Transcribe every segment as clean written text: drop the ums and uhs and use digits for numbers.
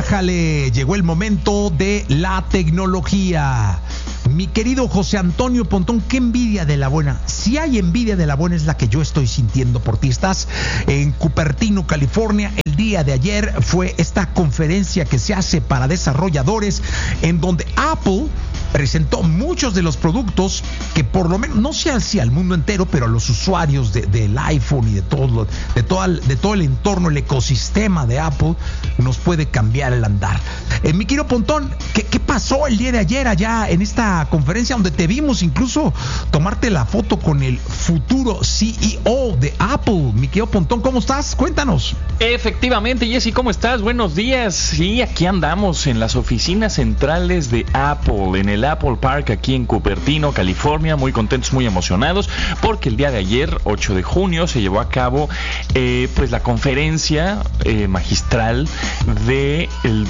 Bájale, llegó el momento de la tecnología. Mi querido José Antonio Pontón, qué envidia de la buena. Si hay envidia de la buena es la que yo estoy sintiendo por ti. Estás en Cupertino, California. El día de ayer fue esta conferencia que se hace para desarrolladores en donde Apple presentó muchos de los productos que por lo menos, no sé si al mundo entero, pero a los usuarios del iPhone y de todo el entorno, el ecosistema de Apple, nos puede cambiar el andar. Mi querido Pontón, ¿qué pasó el día de ayer allá en esta conferencia donde te vimos incluso tomarte la foto con el futuro CEO de Apple? Mi querido Pontón, ¿cómo estás? Cuéntanos. Efectivamente, Jesse, ¿cómo estás? Buenos días. Sí, aquí andamos en las oficinas centrales de Apple, en el Apple Park aquí en Cupertino, California, muy contentos, muy emocionados, porque el día de ayer, 8 de junio, se llevó a cabo pues la conferencia magistral de el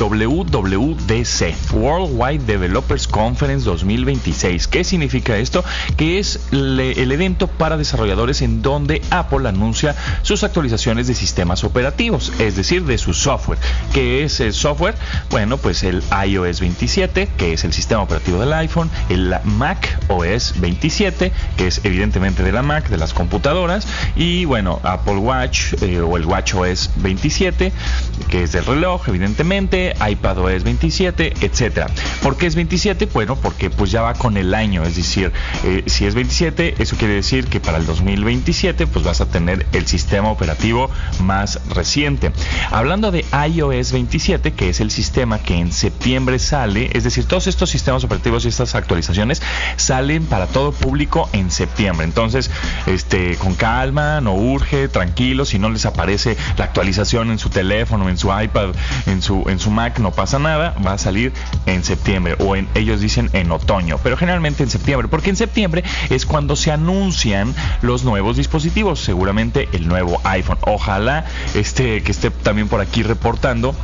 WWDC, Worldwide Developers Conference 2026. ¿Qué significa esto? Que es el evento para desarrolladores en donde Apple anuncia sus actualizaciones de sistemas operativos, es decir, de su software. ¿Qué es el software? Bueno, pues el iOS 27, que es el sistema operativo del iPhone, el Mac OS 27, que es evidentemente de la Mac, de las computadoras, y bueno, Apple Watch o el Watch OS 27, que es del reloj, evidentemente, iPad OS 27, etcétera. ¿Por qué es 27? Bueno, porque pues ya va con el año, es decir, si es 27, eso quiere decir que para el 2027 pues vas a tener el sistema operativo más reciente. Hablando de iOS 27, que es el sistema que en septiembre sale, es decir, todos estos sistemas operativos y estas actualizaciones salen para todo público en septiembre. Entonces, con calma, no urge, tranquilo, si no les aparece la actualización en su teléfono, en su iPad, en su Mac, no pasa nada, va a salir en septiembre, o ellos dicen en otoño, pero generalmente en septiembre, porque en septiembre es cuando se anuncian los nuevos dispositivos, seguramente el nuevo iPhone. Ojalá que esté también por aquí reportando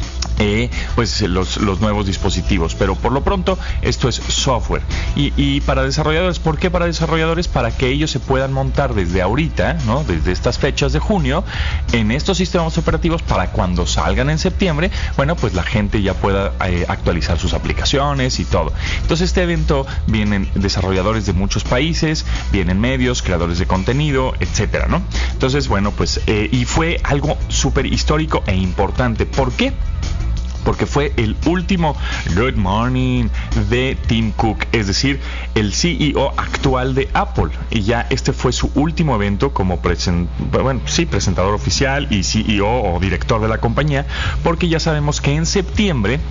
pues los nuevos dispositivos, pero por lo pronto esto es software y para desarrolladores. ¿Por qué para desarrolladores? Para que ellos se puedan montar desde ahorita, ¿no? Desde estas fechas de junio en estos sistemas operativos, para cuando salgan en septiembre, bueno, pues la gente ya pueda actualizar sus aplicaciones y todo. Entonces este evento vienen desarrolladores de muchos países, vienen medios, creadores de contenido, etcétera, ¿no? Entonces, bueno, pues y fue algo súper histórico e importante. ¿Por qué? Porque fue el último Good Morning de Tim Cook, es decir, el CEO actual de Apple. Y ya este fue su último evento como presentador oficial y CEO o director de la compañía, porque ya sabemos que en septiembre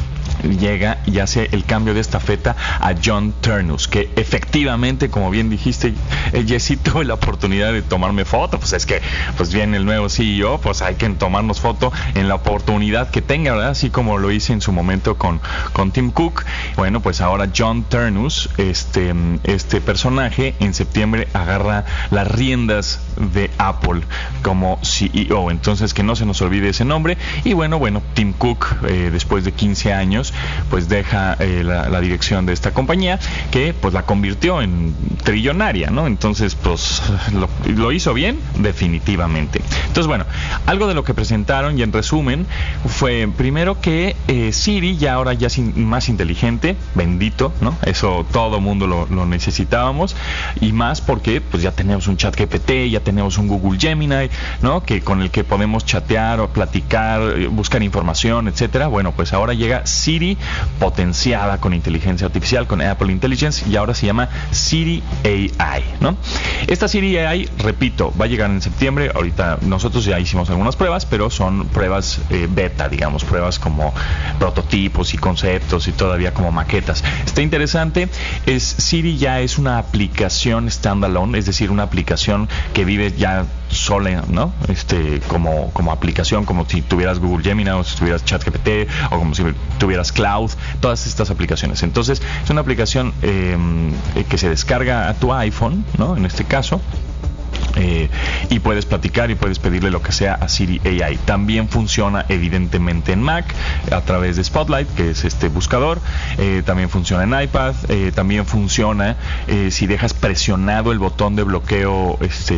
llega y hace el cambio de estafeta a John Ternus, que efectivamente, como bien dijiste, Jesse, tuve la oportunidad de tomarme foto. Pues es que pues viene el nuevo CEO, pues hay que tomarnos foto en la oportunidad que tenga, ¿verdad? Así como lo hice en su momento con Tim Cook. Bueno, pues ahora John Ternus, este personaje, en septiembre agarra las riendas de Apple como CEO. Entonces, que no se nos olvide ese nombre. Y bueno, Tim Cook, después de 15 años, pues deja la dirección de esta compañía, que pues la convirtió en trillonaria, ¿no? Entonces, pues lo hizo bien, definitivamente. Entonces, bueno, algo de lo que presentaron, y en resumen, fue primero que Siri ya ahora ya es más inteligente, bendito, ¿no? Eso todo mundo lo necesitábamos, y más porque pues ya tenemos un chat GPT, ya tenemos un Google Gemini, ¿no? Que con el que podemos chatear o platicar, buscar información, etcétera. Bueno, pues ahora llega Siri potenciada con inteligencia artificial, con Apple Intelligence, y ahora se llama Siri AI, ¿no? Esta Siri AI, repito, va a llegar en septiembre. Ahorita nosotros ya hicimos algunas pruebas, pero son pruebas beta, digamos, pruebas como prototipos y conceptos y todavía como maquetas. Está interesante. Siri ya es una aplicación standalone, es decir, una aplicación que vive ya sola, ¿no? Como aplicación, como si tuvieras Google Gemini, o si tuvieras ChatGPT, o como si tuvieras Cloud, todas estas aplicaciones. Entonces, es una aplicación que se descarga a tu iPhone, ¿no? En este caso, y puedes platicar y puedes pedirle lo que sea a Siri AI. También funciona evidentemente en Mac a través de Spotlight, que es este buscador. También funciona en iPad. También funciona si dejas presionado el botón de bloqueo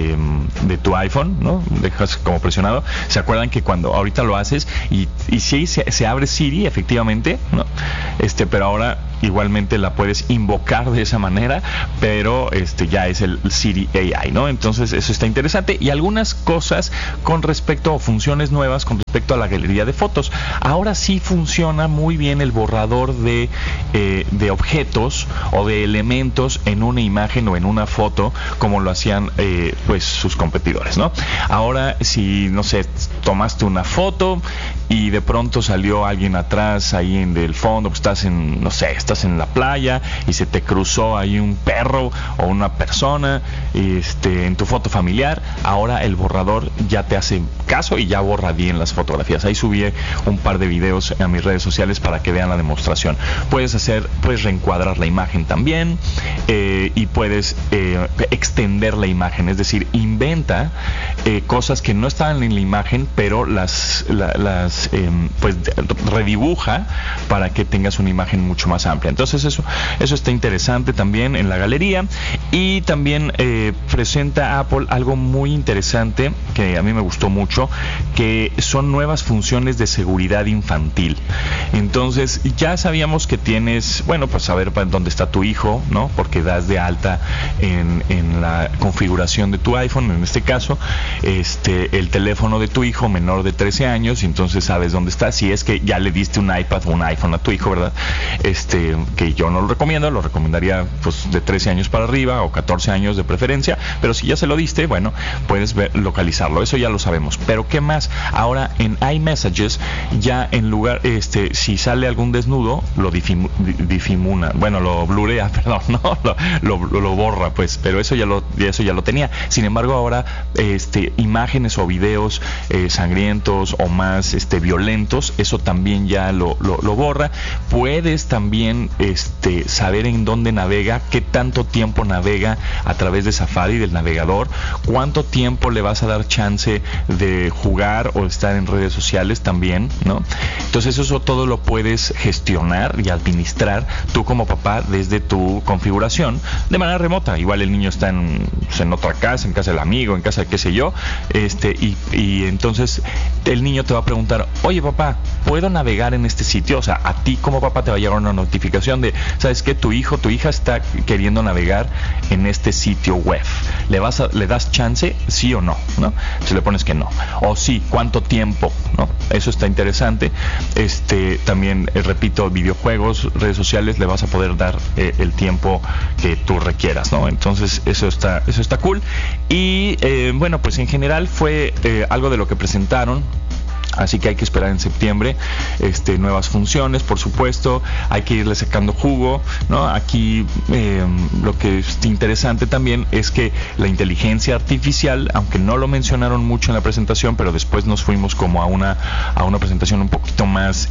de tu iPhone, ¿no? Dejas como presionado. ¿Se acuerdan que cuando ahorita lo haces y sí se abre Siri efectivamente, ¿no? Pero ahora igualmente la puedes invocar de esa manera, pero ya es el Siri AI, ¿no? Entonces eso está interesante. Y algunas cosas con respecto a funciones nuevas con respecto a la galería de fotos. Ahora sí funciona muy bien el borrador de objetos o de elementos en una imagen o en una foto, como lo hacían pues sus competidores, ¿no? Ahora, si no sé, tomaste una foto y de pronto salió alguien atrás ahí en del fondo, pues estás en la playa y se te cruzó ahí un perro o una persona en tu foto familiar, ahora el borrador ya te hace caso y ya borra bien las fotografías. Ahí subí un par de videos a mis redes sociales para que vean la demostración. Puedes reencuadrar la imagen también, y puedes extender la imagen, es decir, inventa cosas que no estaban en la imagen, pero las pues redibuja para que tengas una imagen mucho más amplia. Entonces eso está interesante también en la galería. Y también presenta Apple algo muy interesante que a mí me gustó mucho, que son nuevas funciones de seguridad infantil. Entonces ya sabíamos que tienes, pues saber dónde está tu hijo, ¿no? Porque das de alta en la configuración de tu iPhone, en este caso, el teléfono de tu hijo menor de 13 años, y entonces sabes dónde está. Si es que ya le diste un iPad o un iPhone a tu hijo, ¿verdad? Que yo no lo recomiendo, lo recomendaría pues de 13 años para arriba o 14 años de preferencia, pero si ya se lo diste, puedes localizarlo, eso ya lo sabemos. Pero ¿qué más? Ahora en iMessages ya en lugar, si sale algún desnudo, lo difumina, lo blurea, perdón, no, lo borra, pues, pero eso ya lo tenía. Sin embargo, ahora imágenes o videos sangrientos o más violentos, eso también ya lo borra. Puedes también saber en dónde navega, qué tanto tiempo navega a través de Safari, del navegador, cuánto tiempo le vas a dar chance de jugar o estar en redes sociales también, ¿no? Entonces eso todo lo puedes gestionar y administrar tú como papá desde tu configuración de manera remota. Igual el niño está en otra casa, en casa del amigo, en casa de qué sé yo, y entonces el niño te va a preguntar: oye papá, ¿puedo navegar en este sitio? O sea, a ti como papá te va a llegar una notificación de, ¿sabes qué? Tu hija está queriendo navegar en este sitio web. ¿Le das chance? ¿Sí o no? ¿No? Si le pones que no. O sí, ¿cuánto tiempo? ¿No? Eso está interesante. También, repito, videojuegos, redes sociales, le vas a poder dar el tiempo que tú requieras, ¿no? Entonces, eso está cool. Y, pues en general fue algo de lo que presentaron. Así que hay que esperar en septiembre nuevas funciones, por supuesto. Hay que irle sacando jugo, ¿no? Aquí lo que es interesante también es que la inteligencia artificial, aunque no lo mencionaron mucho en la presentación, pero después nos fuimos como a una presentación un poquito más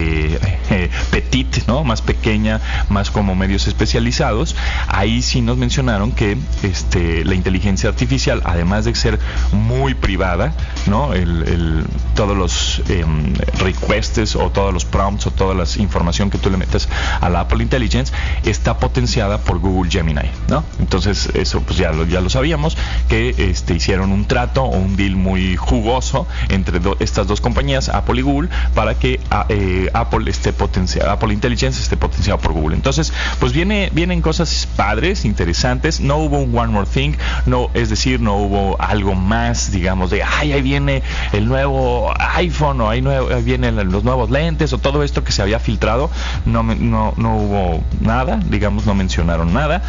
petit, ¿no? Más pequeña, más como medios especializados. Ahí sí nos mencionaron que la inteligencia artificial, además de ser muy privada, ¿no? Todos los requests o todos los prompts o toda la información que tú le metes a la Apple Intelligence está potenciada por Google Gemini, ¿no? Entonces eso pues ya lo sabíamos, que hicieron un trato o un deal muy jugoso entre estas dos compañías, Apple y Google, para que Apple Intelligence esté potenciado por Google. Entonces pues vienen cosas padres, interesantes. No hubo un One More Thing, es decir, no hubo algo más, digamos, de ahí viene el nuevo iPhone, o ahí vienen los nuevos lentes, o todo esto que se había filtrado. No hubo nada, digamos, no mencionaron nada.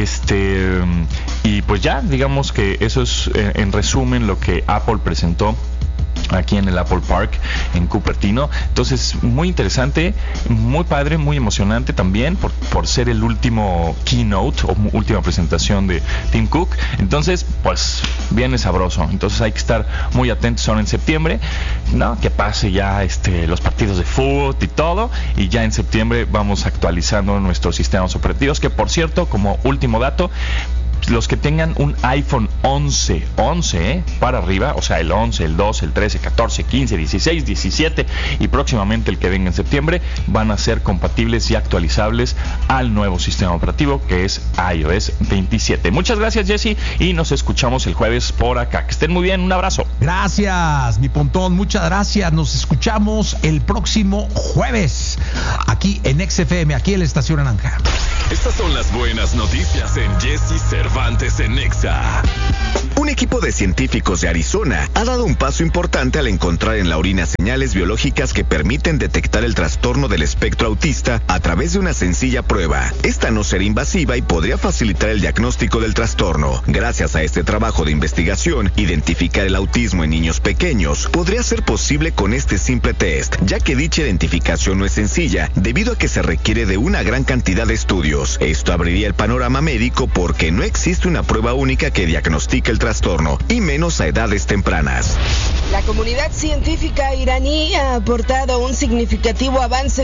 Y pues ya, digamos que eso es en resumen lo que Apple presentó aquí en el Apple Park en Cupertino. Entonces, muy interesante, muy padre, muy emocionante también por ser el último keynote o última presentación de Tim Cook. Entonces, pues viene sabroso. Entonces hay que estar muy atentos ahora en septiembre, ¿no? Que pase ya los partidos de fútbol y todo, y ya en septiembre vamos actualizando nuestros sistemas operativos, que por cierto, como último dato, los que tengan un iPhone 11 para arriba, o sea, el 11, el 12, el 13, 14, 15, 16, 17 y próximamente el que venga en septiembre, van a ser compatibles y actualizables al nuevo sistema operativo que es iOS 27. Muchas gracias, Jesse, y nos escuchamos el jueves por acá. Que estén muy bien, un abrazo. Gracias, mi Pontón, muchas gracias. Nos escuchamos el próximo jueves aquí en XFM, aquí en la Estación Naranja. Estas son las buenas noticias en Jesse Cervantes en Nexa. Un equipo de científicos de Arizona ha dado un paso importante al encontrar en la orina señales biológicas que permiten detectar el trastorno del espectro autista a través de una sencilla prueba. Esta no será invasiva y podría facilitar el diagnóstico del trastorno. Gracias a este trabajo de investigación, identificar el autismo en niños pequeños podría ser posible con este simple test, ya que dicha identificación no es sencilla, debido a que se requiere de una gran cantidad de estudios. Esto abriría el panorama médico porque no existe una prueba única que diagnostique el trastorno, y menos a edades tempranas. La comunidad científica iraní ha aportado un significativo avance